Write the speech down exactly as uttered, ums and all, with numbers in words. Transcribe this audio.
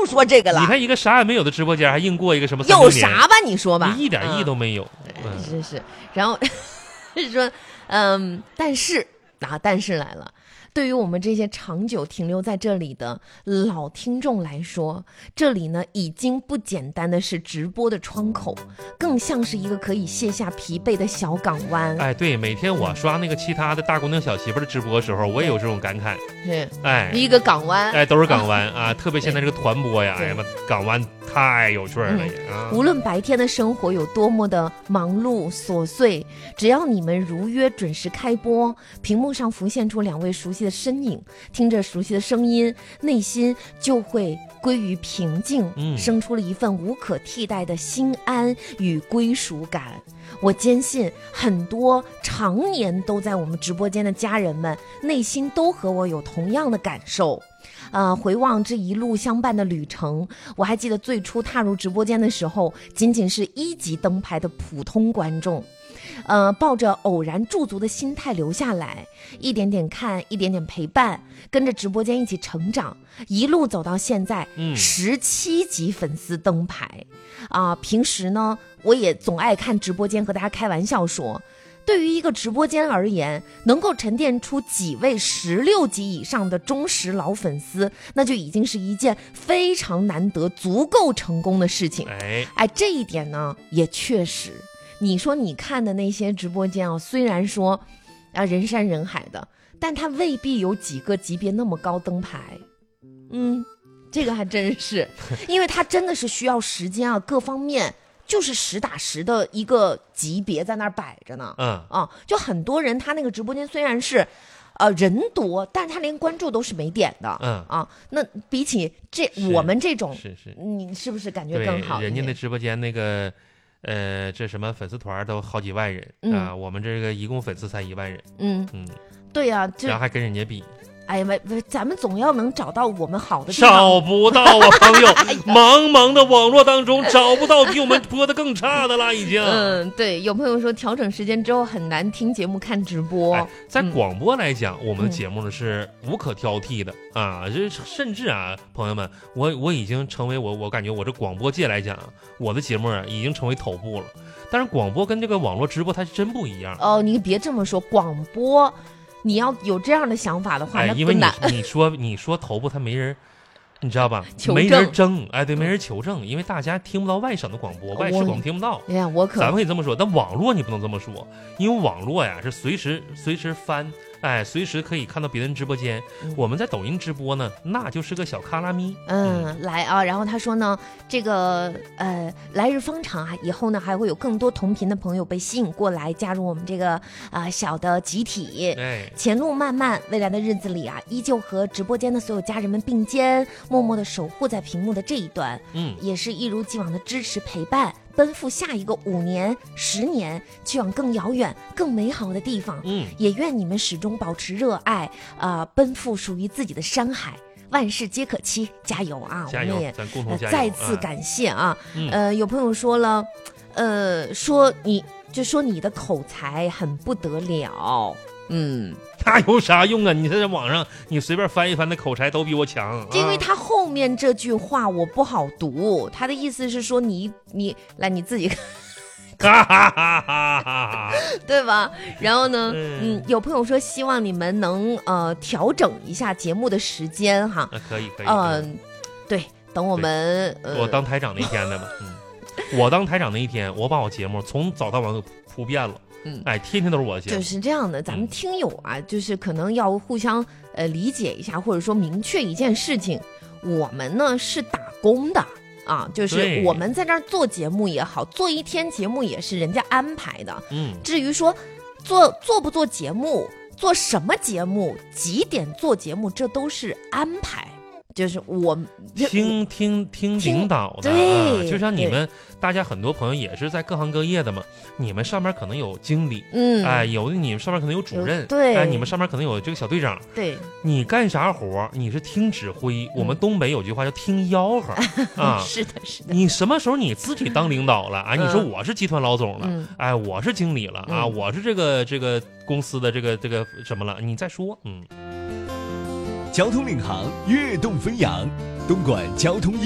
说这个了。 你看一个啥也没有的直播间，还硬过一个什么有啥吧？你说吧， 你一点意义都没有。 嗯、是是，然后是说，嗯，但是啊，但是来了。对于我们这些长久停留在这里的老听众来说，这里呢已经不简单的是直播的窗口，更像是一个可以卸下疲惫的小港湾。 哎，对，每天我刷那个其他的大姑娘小媳妇的直播的时候，我也有这种感慨。 是， 哎， 一个港湾， 哎，都是港湾啊，啊特别现在这个团播呀，哎呀妈，港湾太有趣了也、嗯、啊！ 无论白天的生活有多么的忙碌琐碎，只要你们如约准时开播，屏幕上浮现出两位熟悉的身影，听着熟悉的声音，内心就会归于平静， 嗯， 生出了一份无可替代的心安与归属感。我坚信很多常年都在我们直播间的家人们内心都和我有同样的感受。呃，回望这一路相伴的旅程，我还记得最初踏入直播间的时候，仅仅是一级灯牌的普通观众，呃，抱着偶然驻足的心态留下来，一点点看，一点点陪伴，跟着直播间一起成长，一路走到现在，十七级粉丝灯牌啊、呃！平时呢，我也总爱看直播间，和大家开玩笑说，对于一个直播间而言，能够沉淀出几位十六级以上的忠实老粉丝，那就已经是一件非常难得、足够成功的事情。 哎， 哎，这一点呢，也确实。你说你看的那些直播间啊，虽然说啊人山人海的，但它未必有几个级别那么高灯牌。嗯，这个还真是，因为它真的是需要时间啊，各方面。就是实打实的一个级别在那儿摆着呢， 嗯啊，就很多人他那个直播间虽然是，呃人多，但是他连关注都是没点的， 嗯啊，那比起这我们这种， 是是， 你是不是感觉更好？ 人家那直播间那个，呃，这什么粉丝团都好几万人、 嗯、 啊，我们这个一共粉丝才一万人， 嗯嗯， 对呀、啊， 然后还跟人家比。 哎呀，没没，咱们总要能找到我们好的地方。 找不到啊，朋友，茫茫的网络当中找不到比我们播的更差的了，已经。 嗯，对，有朋友说调整时间之后很难听节目看直播。 哎、在广播来讲、嗯，我们的节目呢是无可挑剔的、嗯、啊，这甚至啊，朋友们，我我已经成为我我感觉我这广播界来讲，我的节目啊已经成为头部了。但是广播跟这个网络直播它是真不一样。 哦，你别这么说，广播。你要有这样的想法的话， 哎、 那因为你你说你说头部他没人，你知道吧？没人争，哎，对，没人求证，因为大家听不到外省的广播，外市广播听不到。 哎呀，我可咱们可以这么说，但网络你不能这么说，因为网络呀是随时随时翻。哎，随时可以看到别人直播间、嗯。我们在抖音直播呢，那就是个小卡拉咪。 嗯，嗯来啊，然后他说呢，这个呃，来日方长啊，以后呢还会有更多同频的朋友被吸引过来，加入我们这个啊、呃、小的集体。 哎， 前路漫漫，未来的日子里啊，依旧和直播间的所有家人们并肩，默默的守护在屏幕的这一端。 嗯， 也是一如既往的支持陪伴。奔赴下一个五年、十年，去往更遥远、更美好的地方。 嗯， 也愿你们始终保持热爱，啊、呃，奔赴属于自己的山海。万事皆可期，加油啊！ 加油， 我们也咱共同加油、 呃、再次感谢啊。 嗯、 呃，有朋友说了，呃，说你就说你的口才很不得了。嗯， 那有啥用啊？你在网上你随便翻一翻，那口才都比我强。 因为他后面这句话我不好读，他的意思是说你你来你自己哈哈哈哈哈， 对吧？然后呢，嗯，有朋友说希望你们能呃调整一下节目的时间哈。 那可以可以。 嗯、呃，对，等我们呃， 我当台长那天的吧。嗯，我当台长那一天，我把我节目从早到晚都铺遍了。嗯，哎，天天都是我的节目。 就是这样的，咱们听友啊，嗯、就是可能要互相呃理解一下，或者说明确一件事情，我们呢是打工的啊，就是我们在这儿做节目也好，做一天节目也是人家安排的。 嗯， 至于说做做不做节目，做什么节目，几点做节目，这都是安排。就是我听听听领导的， 对、 啊，就像你们大家很多朋友也是在各行各业的嘛，你们上面可能有经理， 嗯， 哎，有的你们上面可能有主任， 对， 哎，你们上面可能有这个小队长， 对， 你干啥活你是听指挥、嗯，我们东北有句话叫听吆喝啊， 是的，是的， 你什么时候你自己当领导了啊？ 嗯、 你说我是集团老总了， 嗯、 哎，我是经理了、嗯、啊，我是这个这个公司的这个这个什么了？你再说，嗯。 交通领航，跃动飞扬，东莞交通。